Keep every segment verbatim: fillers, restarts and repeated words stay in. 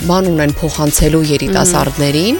բան ունեն փոխանցելու երիտասարդներին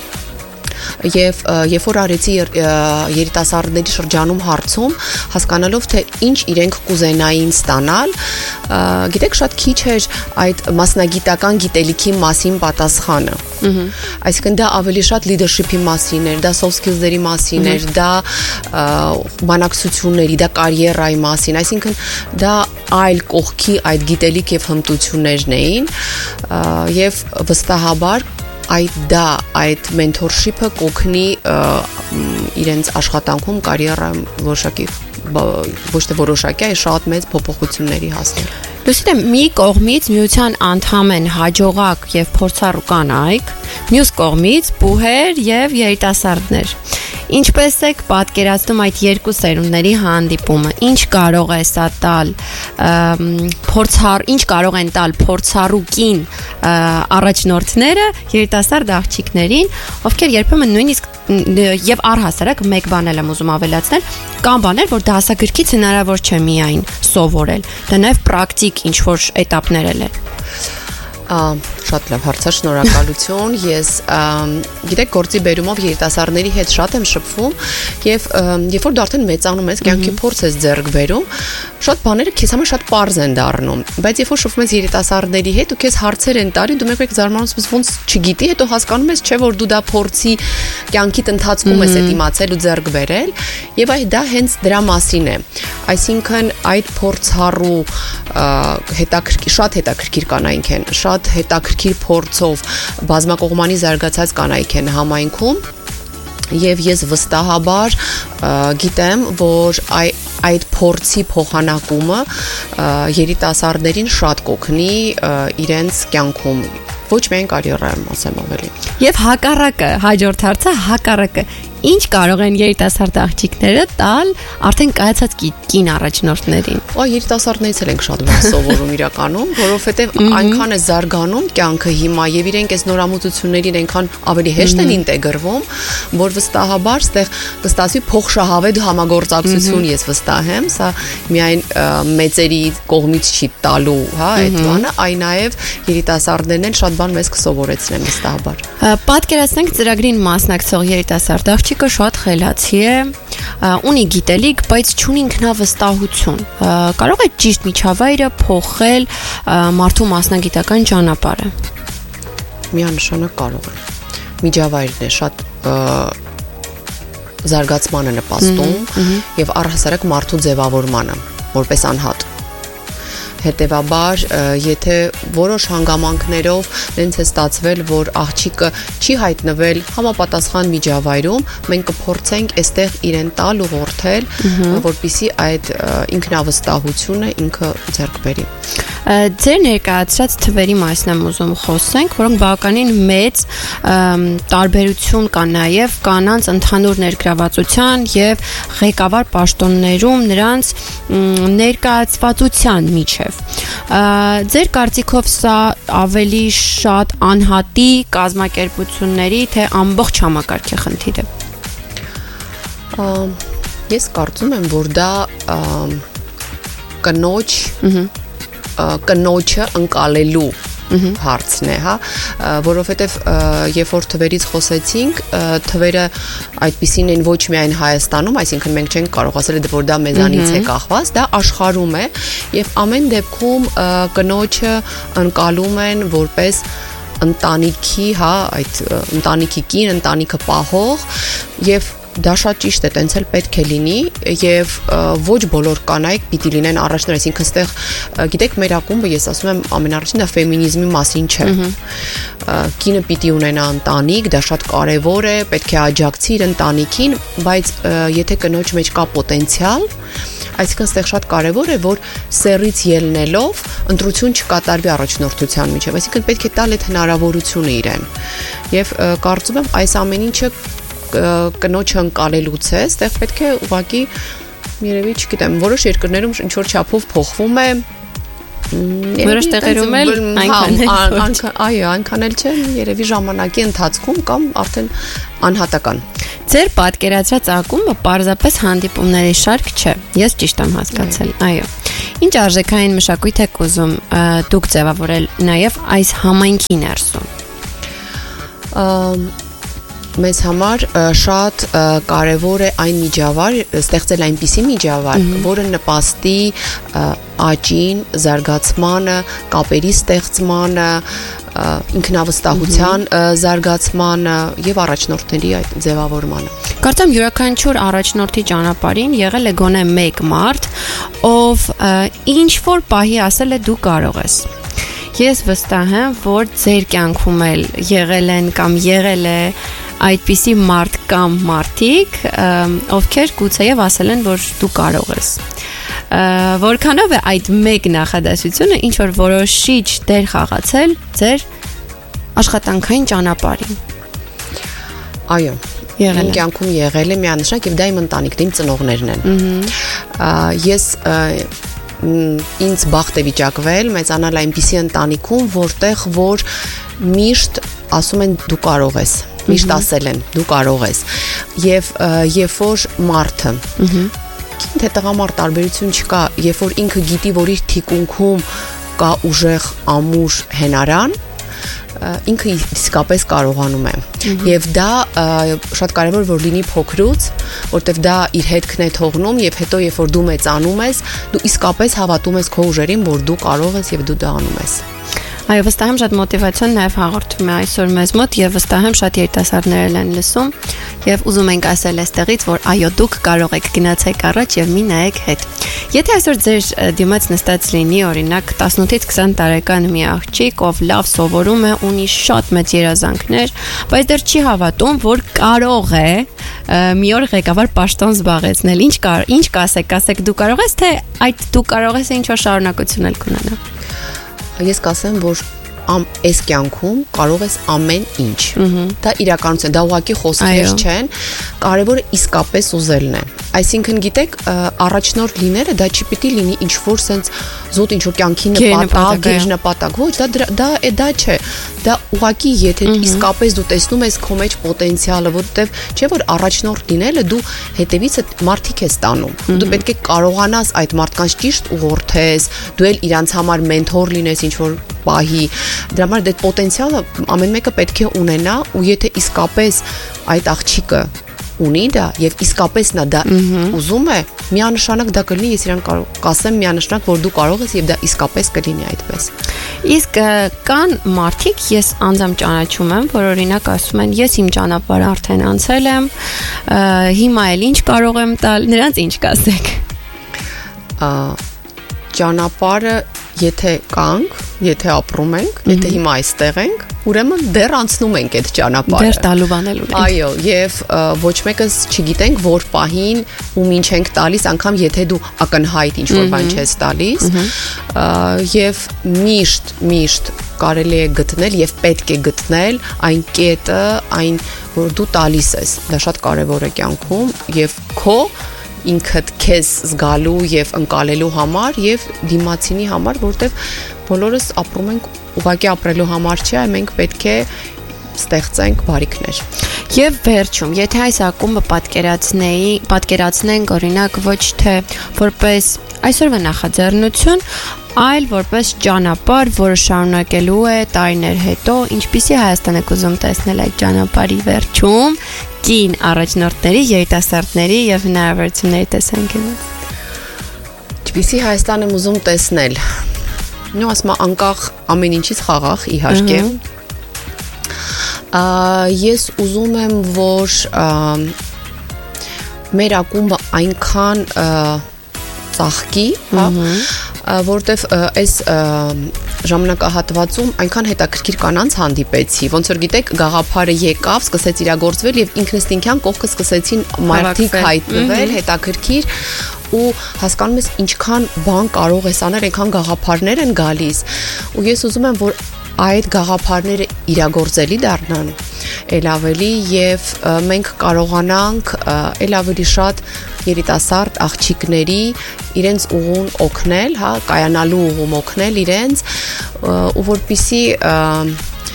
Եվ երբ որ արեցի երիտասարդների շրջանում հարցում, հասկանալով թե ինչ իրենք կուզենային ստանալ, գիտեք շատ քիչ էր այդ մասնագիտական գիտելիքի մասին պատասխանը։ Այսինքն դա ավելի շատ leadership-ի մասին էր, դա soft skills-երի մասին էր, դա բանակցությունների, դա կարիերայի մասին, այսինքն դա այլ կողքի այդ գիտելիք եւ հմտություններն էին եւ վստահաբար այդ դա այդ մենթորշիփը կօգնի իրենց աշխատանքում կարիերայում որոշակի ոչ թե որոշակի, այլ շատ մեծ փոփոխությունների հասնել։ Լուսինե, մի կողմից միության անդամ են հաջողակ եւ փորձառու կանայք, մյուս կողմից բուհեր եւ երիտասարդներ։ Ինչպես եք պատկերացնում այդ երկու սերունդների հանդիպումը, ինչ կարող է սա տալ փորձառ, ինչ կարող են տալ փորձառուկին առաջնորդները երիտասարդ աղջիկներին, ովքեր երբեմն նույնիսկ եւ առհասարակ մեկ բան եմ ուզում ավելացնել, կան բաներ, որ դասագրքից հնարավոր չէ միայն սովորել, դա նաեւ պրակտիկ ինչ որ էտապներ են։ Շատ լավ հարց, շնորհակալություն։ Ես գիտեք գործի բերումով երիտասարդների հետ շատ եմ շփվում եւ երբ որ դու արդեն մեծանում ես, կյանքի փորձ ես ձեռք բերում, շատ բաները քեզ համար շատ պարզ են դառնում, բայց երբ որ շփվում ես երիտասարդների հետ ու քեզ հարցեր են տալի, դու մեկ-մեկ զարմանում ես, ոնց չգիտի, հետո հասկանում ես, չէ որ դու դա փորձի կյանքիդ ընթացքում ես այդ իմացել ու ձեռք բերել եւ այդ դա հենց դրա մասին է։ Այսինքն այդ փորձառու հետաքրքիր շատ հետաքրքիր կանայք են, շատ հետաքրքիր փորձով բազմակողմանի զարգացած կանայք են համայնքում եւ ես վստահաբար գիտեմ, որ այ այդ փորձի փոխանակումը երիտասարդներին շատ կօգնի իրենց կյանքում ոչ միայն կարիերայում, ասեմ ավելի։ Եվ հակառակը, հաջորդ հարցը հակառակը, ինչ կարող են երիտասարդ աղջիկները տալ արդեն կայացած կին առաջնորդներին։ Օ, երիտասարդներից էլ ենք շատ բան սովորում իրականում, որովհետև այնքան է զարգանում կյանքը հիմա եւ իրենք այս նորամուծություններին այնքան ավելի հեշտ են ինտեգրվում, որ վստահաբար ստեղ կստացվի փոխշահավետ համագործակցություն, ես վստահ եմ, սա միայն մեծերի կողմից չի տալու, հա, այդ բանը, այլ նաեւ երիտասարդներն են շատ բան մեզ կսովորեցնեն վստահաբար։ Պատկերացնենք ծրագրին մասնակցող երիտասարդ աղջիկը շատ խելացի է, ունի գիտելիք, բայց չունի ինքնավստահություն։ Կարող է ճիշտ միջավայրը փոխել մարդու մասնագիտական ճանապարհը։ Միանշանակ կարող է։ Միջավայրն է շատ զարգացմանը նպաստում եւ առհասարակ մարդու ձևավորմանը, որպես անհատ։ Հետևաբար, եթե որոշ հանգամանքներով դենց է ստացվել, որ աղջիկը չի հայտնվել համապատասխան միջավայրում, մենք կփորձենք այստեղ իրեն տալ ու որդել, որպեսզի այդ ինքնավստահությունը ինքը ձեռք բերի։ Ձեր ներկայացրած թվերի մասին եմ ուզում խոսենք, որոնք բավականին մեծ տարբերություն կա նաև կանանց ընդհանուր ներգրավվածության եւ ղեկավար պաշտոններում նրանց ներկայացվածության միջև։ Ձեր կարծիքով սա ավելի շատ անհատի կազմակերպությունների թե ամբողջ համակարգի խնդիր է։ Ես կարծում եմ, որ դա կնոջ կնոջը ընկալելու հարցն է, հա, որովհետև երբ որ թվերից խոսեցինք, թվերը այդպիսին են ոչ միայն Հայաստանում, այսինքն մենք չենք կարող ասել, որ դա մեզանից է կախված, դա աշխարհում է եւ ամեն դեպքում կնոջը ընկալում են որպես ընտանիքի, հա, այդ ընտանիքի կին, ընտանիքը պահող եւ դա շատ ճիշտ է, տենց էլ պետք է լինի եւ ոչ բոլոր կանայք պիտի լինեն առաջնորդ, այսինքն ստեղ գիտեք մեր ակումբը, ես ասում եմ ամենառաջին դա ֆեմինիզմի մասին չէ։ Կինը պիտի ունենա ընտանիք, դա շատ կարեւոր է, պետք է աջակցի իր ընտանիքին, բայց եթե կնոջ մեջ կա պոտենցիալ, այսինքն ստեղ շատ կարեւոր է, որ սեռից ելնելով ընտրություն չկատարվի առաջնորդության միջև, այսինքն պետք է տալ այդ հնարավորությունը իրեն։ Եվ կարծում եմ այս ամեն ինչը կնոջը ընկալելուց է, ստեղ պետք է ուղղակի երևի, չգիտեմ, որոշ երկրներում ինչ որ չափով փոխվում է, որոշ տեղերում էլ այնքան այո, այնքան էլ չէ, երևի ժամանակի ընթացքում կամ արդեն անհատական։ Ձեր պատկերացրած ակումբը պարզապես հանդիպումների շարք չէ, ես ճիշտ եմ հասկացել, այո։ Ինչ արժեքային մշակույթ եք ուզում դուք ձևավորել նաև այս համայնքի ներսում։ Մեզ համար շատ կարևոր է այն միջավայր, ստեղծել այնպիսի միջավայր, որը նպաստի աճին, զարգացմանը, կապերի ստեղծմանը, ինքնավստահության զարգացմանը եւ առաջնորդների այդ ձևավորմանը։ Կարծեմ յուրաքանչյուր առաջնորդի ճանապարհին եղել է գոնե մեկ մարդ, ով ինչ որ պահի ասել է դու կարող ես։ Ես վստահ եմ, որ ձեր կյանքում էլ եղել են կամ եղել է այդպիսի մարդ կամ մարդիկ, ովքեր գուցեև ասել են, որ դու կարող ես։ Որքանով է այդ մեկ նախադասությունը ինչ որ որոշիչ դեր խաղացել ձեր աշխատանքային ճանապարհին։ Այո, իմ կյանքում եղել է միանշանակ եւ դա իմ ընտանիքն, իմ ծնողներն են։ Ես ինձ բախտ է վիճակվել մեծանալ այնպիսի ընտանիքում, որտեղ որ միշտ ասում են դու կարող ես, միշտ ասել են դու կարող ես, եւ երբ որ մարդը թե տղամարդ տարբերություն չկա, երբ որ ինքը գիտի, որ իր թիկունքում կա ուժեղ ամուր հենարան, ինքը իսկապես կարողանում է։ Եվ դա շատ կարևոր որ լինի փոքրուց, որտեվ դա իր հետքն է թողնում եւ հետո երբ որ դու մեծանում ես, դու իսկապես հավատում ես քո ուժերին, որ դու կարող ես եւ դու դա անում ես։ Այո, վստահ եմ շատ մոտիվացիոն նաև հաղորդում է այսօր մեզ մոտ եւ վստահ եմ շատ երիտասարդներ են լսում եւ ուզում ենք ասել այստեղից, որ այո, դուք կարող եք գնացեք առաջ եւ մի նայեք հետ։ Եթե այսօր ձեր դիմաց նստած լինի օրինակ տասնութից քսան տարեկան մի աղջիկ, ով լավ սովորում է, ունի շատ մեծ երազանքներ, բայց դեռ չի հավատում, որ կարող է մի օր ղեկավար պաշտոն զբաղեցնել, ինչ կար, ինչ կասեք, ասեք դու կարող ես, թե այդ դու կարող ես ինչ որ շարունակություն էլ կունենա։ Ես կասեմ, որ այս կյանքում կարող ես ամեն ինչ։ Դա իրականություն, դա ուղղակի խոսքեր չեն, կարևորը իսկապես ուզելն է։ Այսինքն գիտեք, առաջնորդ լինելը դա չի պիտի լինի ինչ որ sense զուտ ինչ որ կյանքի նպատակ, գերնպատակ, ոչ, դա դա դա չէ։ Դա ուղղակի եթե իսկապես դու տեսնում ես քո մեջ պոտենցիալը, որտեվ չէ որ առաջնորդ լինելը դու հետևից մարդիկ ես տանում։ Դու պետք է կարողանաս այդ մարդկանց ճիշտ ուղղորդես, դու էլ իրանց համար մենթոր լինես ինչ որ պահի։ Դրա համար դե պոտենցիալը ամեն մեկը պետք է ունենա ու եթե իսկապես այդ աղջիկը ունի դա եւ իսկապես նա դա ուզում է, միանշանակ դա կլինի, ես իրան կասեմ միանշանակ, որ դու կարող ես եւ դա իսկապես կլինի այդպես։ Իսկ կան մարդիկ, ես անձամբ ճանաչում եմ, որ օրինակ ասում են, ես իմ ճանապարհը արդեն անցել եմ, հիմա էլ ինչ կարող եմ տալ, նրանց ինչ կասեք։ Ճանապարհը եթե կանք, եթե ապրում ենք, եթե հիմա այստեղ ենք, ուրեմն դեռ անցնում ենք այդ ճանապարհը։ Դեռ տալու բանել ունենք։ Այո, եւ ոչ մեկս չգիտենք որ պահին ում ինչ ենք տալիս, անգամ եթե դու ակնհայտ ինչ որ բան չես տալիս, եւ միշտ միշտ կարելի է գտնել եւ պետք է գտնել այն կետը, այն որ դու տալիս ես։ Դա շատ կարեւոր է կյանքում եւ քո ինքդ քեզ զգալու եւ ընկալելու համար եւ դիմացինի համար, որտեվ բոլորս ապրում ենք ուղղակի ապրելու համար չէ, այլ մենք պետք է ստեղծենք բարիքներ։ Եվ վերջում, եթե այս ակումբը պատկերացնեի, պատկերացնենք օրինակ ոչ թե որպես այսօրվա նախաձեռնություն, այլ որպես ճանապարհ, որը շարունակելու է տարիներ հետո, ինչպիսի Հայաստան եք ուզում տեսնել այդ ճանապարհի վերջում, կին առաջնորդների, երիտասարդների եւ հնարավորությունների տեսանկյունից։ Ինչպիսի Հայաստան եմ ուզում տեսնել։ Նույն ասма անկախ ամեն ինչից խաղաղ, իհարկե։ Ես ուզում եմ, որ մեր ակումբը այնքան ծաղկի, հա, որտեվ այս ժամանակահատվածում այնքան հետաքրքիր կանանց հանդիպեցի, ոնց որ գիտեք, գաղափարը եկավ, սկսեց իրագործվել եւ ինքնըստինքյան կողքը սկսեցին մարդիկ հայտնվել, հետաքրքիր ու հասկանում ես ինչքան բան կարող ես անել, այնքան գաղափարներ են գալիս ու ես ուզում եմ, որ այդ գաղափարները իրագործելի դառնան էլ ավելի եւ մենք կարողանանք էլ ավելի շատ երիտասարդ աղջիկների իրենց ուղուն օգնել, հա, կայանալու ուղում օգնել իրենց ու որպիսի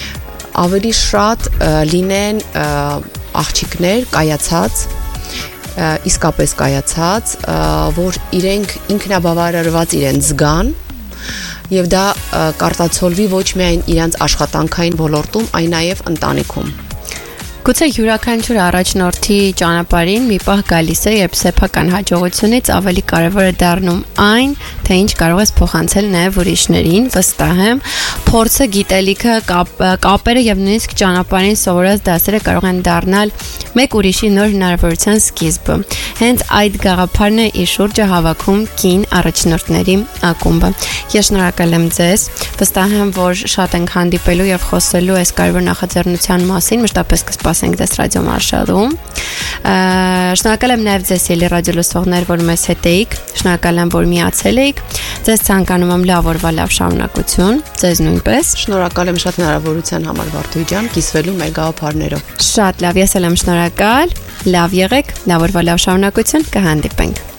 ավելի շատ լինեն աղջիկներ կայացած իսկապես կայացած, որ իրենք ինքնաբավարարված իրենց զգան եւ դա կարտացոլվի ոչ միայն իրենց աշխատանքային ոլորտում, այլ նաեւ ընտանիքում։ Գուցե յուրաքանչյուր առաջնորդի ճանապարհին մի պահ գալիս է, երբ սեփական հաջողությունից ավելի կարևոր է դառնում այն, թե ինչ կարող ես փոխանցել նաև ուրիշներին, վստահ եմ, փորձը, գիտելիքը, կապ, կապերը եւ նույնիսկ ճանապարհին սովորած դասերը կարող են դառնալ մեկ ուրիշի նոր հնարավորության սկիզբը։ Հենց այդ գաղափարն է իր շուրջը հավաքում կին առաջնորդների ակումբը։ Ես շնորհակալ եմ ձեզ, վստահ եմ, որ շատ ենք հանդիպելու եւ խոսելու այս կարևոր նախաձեռնության մասին, մշտապես կսպասենք ձեզ ռադիո Մարշալում։ Շնորհակալ եմ նաև ձեզ ելի ռադիո լսողներ, որ մեզ հետ էիք։ Շնորհակալ եմ, որ միացել էիք։ Ձեզ ցանկանում եմ լավ օրվա լավ շարունակություն, ձեզ նույնպես։ Շնորհակալ եմ շատ հնարավորության համար, Վարդուհի ջան, կիսվելու մեր գաղափարներով։ Շատ լավ, ես էլ եմ շնորհակալ։ Լավ եղեք, լավ օրվա լավ շարունակություն, կհանդիպենք։